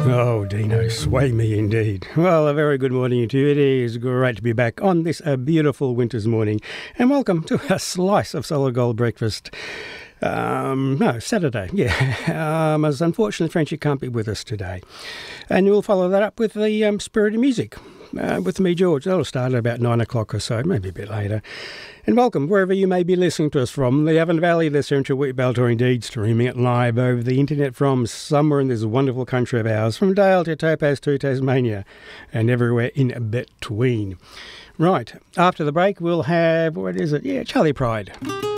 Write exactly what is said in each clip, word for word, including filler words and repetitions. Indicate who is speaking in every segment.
Speaker 1: Oh, Dino, sway me indeed. Well, a very good morning to you. It is great to be back on this uh, beautiful winter's morning. And welcome to a slice of solid gold breakfast. Um, no, Saturday, yeah. Um, as unfortunately, Frenchie can't be with us today. And we'll follow that up with the um, Spirit of Music. Uh, with me, George. That'll start at about nine o'clock or so, maybe a bit later. And welcome, wherever you may be listening to us from, the Avon Valley, the Central Wheatbelt, or indeed streaming it live over the internet from somewhere in this wonderful country of ours, from Dale to Topaz to Tasmania, and everywhere in between. Right, after the break, we'll have, what is it? Yeah, Charlie Pride.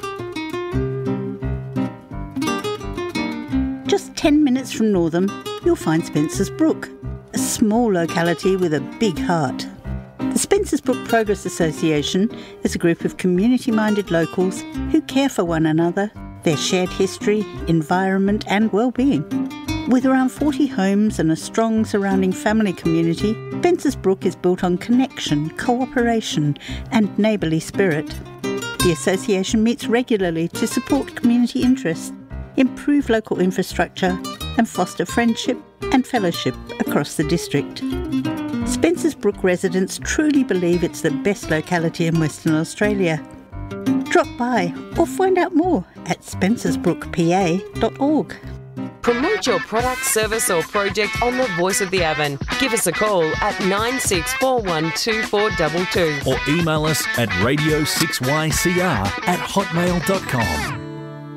Speaker 2: Just ten minutes from Northam, you'll find Spencer's Brook, a small locality with a big heart. The Spencer's Brook Progress Association is a group of community-minded locals who care for one another, their shared history, environment and well-being. With around forty homes and a strong surrounding family community, Spencer's Brook is built on connection, cooperation and neighbourly spirit. The association meets regularly to support community interests, improve local infrastructure and foster friendship and fellowship across the district. Spencer's Brook residents truly believe it's the best locality in Western Australia. Drop by or find out more at spencersbrook p a dot org.
Speaker 3: Promote your product, service or project on the Voice of the Avon. Give us a call at nine six four one two four two two.
Speaker 4: Or email us at radio six y c r at hotmail dot com.